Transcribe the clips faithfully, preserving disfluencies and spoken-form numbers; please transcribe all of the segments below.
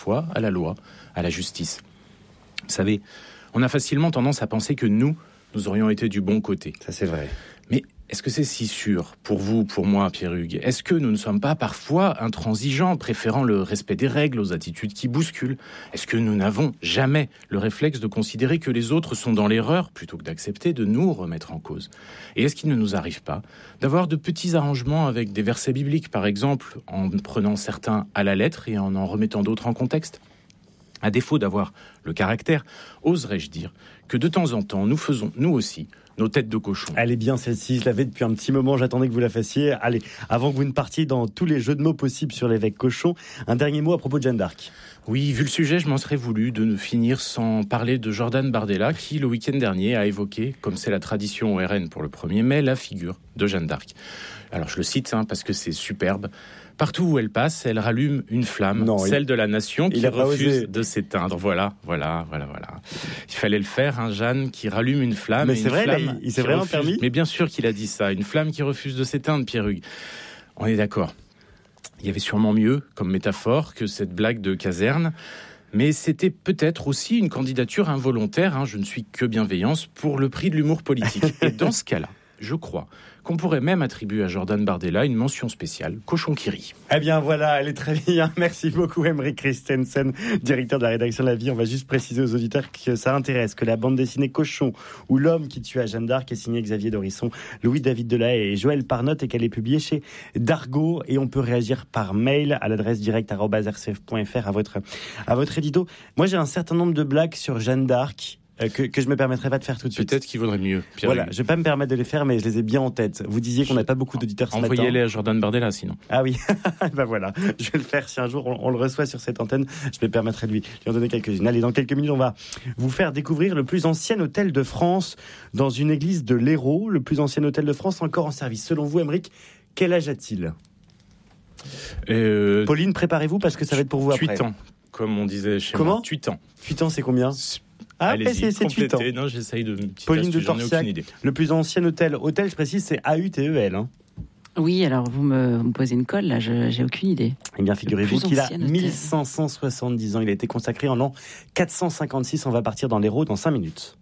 foi à la loi, à la justice. Vous savez, on a facilement tendance à penser que nous, nous aurions été du bon côté. Ça, c'est vrai. Mais est-ce que c'est si sûr pour vous, pour moi, Pierre-Hugues ? Est-ce que nous ne sommes pas parfois intransigeants, préférant le respect des règles aux attitudes qui bousculent ? Est-ce que nous n'avons jamais le réflexe de considérer que les autres sont dans l'erreur, plutôt que d'accepter de nous remettre en cause ? Et est-ce qu'il ne nous arrive pas d'avoir de petits arrangements avec des versets bibliques, par exemple, en prenant certains à la lettre et en en remettant d'autres en contexte ? À défaut d'avoir le caractère, oserais-je dire que de temps en temps, nous faisons, nous aussi, nos têtes de cochon. Elle est bien celle-ci, je l'avais depuis un petit moment, j'attendais que vous la fassiez. Allez, avant que vous ne partiez dans tous les jeux de mots possibles sur l'évêque cochon, un dernier mot à propos de Jeanne d'Arc. Oui, vu le sujet, je m'en serais voulu de ne finir sans parler de Jordan Bardella qui, le week-end dernier, a évoqué, comme c'est la tradition au R N pour le premier mai, la figure de Jeanne d'Arc. Alors je le cite hein, parce que c'est superbe. Partout où elle passe, elle rallume une flamme, non, celle il... de la nation qui refuse de s'éteindre. Voilà, voilà, voilà, voilà. Il fallait le faire, hein, Jeanne, qui rallume une flamme. Mais c'est vrai, là, il, il s'est vraiment refuse... permis. Mais bien sûr qu'il a dit ça, une flamme qui refuse de s'éteindre, Pierre-Hugues. On est d'accord. Il y avait sûrement mieux comme métaphore que cette blague de caserne. Mais c'était peut-être aussi une candidature involontaire, hein, je ne suis que bienveillance, pour le prix de l'humour politique. Et dans ce cas-là, je crois qu'on pourrait même attribuer à Jordan Bardella une mention spéciale, cochon qui rit. Eh bien voilà, elle est très bien. Merci beaucoup Aymeric Christensen, directeur de la rédaction de La Vie. On va juste préciser aux auditeurs que ça intéresse, que la bande dessinée Cochon ou L'homme qui tua Jeanne d'Arc est signée Xavier Dorisson, Louis-David Delahaye et Joël Parnotte et qu'elle est publiée chez Dargaud. Et on peut réagir par mail à l'adresse direct arobase r c f point f r à votre, à votre édito. Moi j'ai un certain nombre de blagues sur Jeanne d'Arc. Que, que je me permettrai pas de faire tout de suite. Peut-être qu'il vaudrait mieux. Pierre voilà, je vais pas me permettre de les faire, mais je les ai bien en tête. Vous disiez qu'on n'a pas beaucoup d'auditeurs ce matin. Envoyez-les à Jordan Bardella, sinon. Ah oui, ben voilà. Je vais le faire si un jour on, on le reçoit sur cette antenne. Je me permettrai de lui, lui en donner quelques-unes. Allez, dans quelques minutes, on va vous faire découvrir le plus ancien hôtel de France dans une église de l'Hérault. Le plus ancien hôtel de France encore en service. Selon vous, Aymeric, quel âge a-t-il ? euh... Pauline, préparez-vous parce que ça va être pour vous après. huit ans, comme on disait chez Comment moi. huit ans. huit ans, c'est combien ? Ah, allez-y, c'est, c'est huit ans. Non, j'essaye de... Pauline de Torsiac, le plus ancien hôtel. Hôtel, je précise, c'est A U T E L. Hein. Oui, alors vous me, vous me posez une colle, là, je, j'ai aucune idée. Eh bien, figurez-vous qu'il a mille cinq cent soixante-dix ans. Il a été consacré en l'an quatre cent cinquante-six. On va partir dans l'Hérault dans cinq minutes.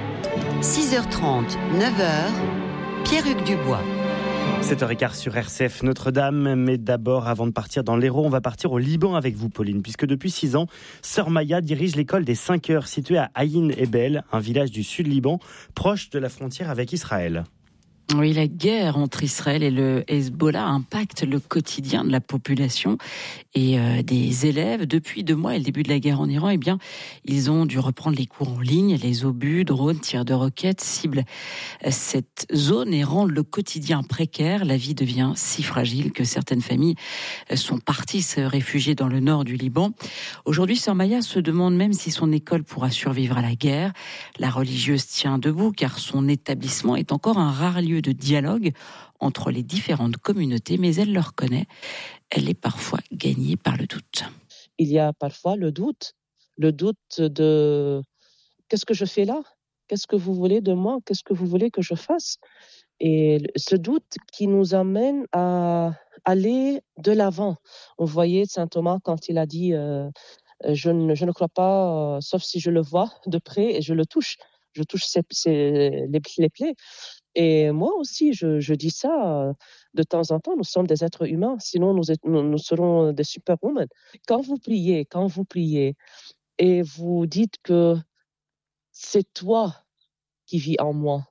six heures trente, neuf heures, Pierre-Hugues Dubois. sept heures quinze sur R C F Notre-Dame, mais d'abord, avant de partir dans l'Hérault, on va partir au Liban avec vous, Pauline, puisque depuis six ans, Sœur Maya dirige l'école des cinq heures, située à Aïn Ebel, un village du sud-Liban, proche de la frontière avec Israël. Oui, la guerre entre Israël et le Hezbollah impacte le quotidien de la population et euh, des élèves. Depuis deux mois et le début de la guerre en Iran, eh bien, ils ont dû reprendre les cours en ligne. Les obus, drones, tirs de roquettes ciblent cette zone et rendent le quotidien précaire. La vie devient si fragile que certaines familles sont parties se réfugier dans le nord du Liban. Aujourd'hui, Sœur Maya se demande même si son école pourra survivre à la guerre. La religieuse tient debout car son établissement est encore un rare lieu de dialogue entre les différentes communautés, mais elle le reconnaît, elle est parfois gagnée par le doute. Il y a parfois le doute, le doute de qu'est-ce que je fais là ? Qu'est-ce que vous voulez de moi ? Qu'est-ce que vous voulez que je fasse ? Et ce doute qui nous amène à aller de l'avant. On voyait Saint Thomas quand il a dit euh, je, ne, je ne crois pas, euh, sauf si je le vois de près et je le touche. Je touche ses, ses, les, les plaies. Et moi aussi, je, je dis ça de temps en temps. Nous sommes des êtres humains, sinon nous, nous, nous serons des superwomen. Quand vous priez, quand vous priez et vous dites que c'est toi qui vis en moi,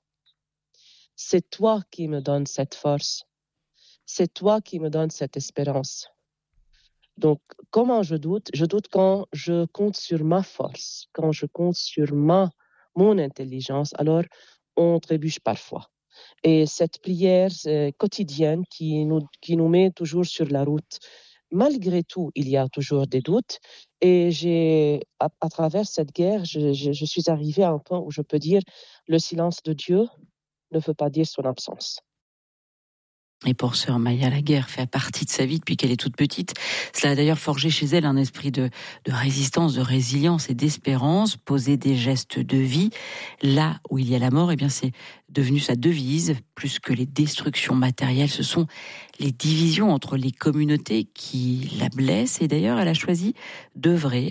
c'est toi qui me donne cette force, c'est toi qui me donne cette espérance. Donc, comment je doute ? Je doute quand je compte sur ma force, quand je compte sur ma, mon intelligence, alors on trébuche parfois. Et cette prière euh, quotidienne qui nous, qui nous met toujours sur la route, malgré tout, il y a toujours des doutes. Et j'ai, à, à travers cette guerre, je, je, je suis arrivée à un point où je peux dire le silence de Dieu ne veut pas dire son absence. Et pour sœur Maya, la guerre fait partie de sa vie depuis qu'elle est toute petite. Cela a d'ailleurs forgé chez elle un esprit de, de résistance, de résilience et d'espérance. Poser des gestes de vie là où il y a la mort, eh bien c'est devenu sa devise. Plus que les destructions matérielles, ce sont les divisions entre les communautés qui la blessent. Et d'ailleurs, elle a choisi d'œuvrer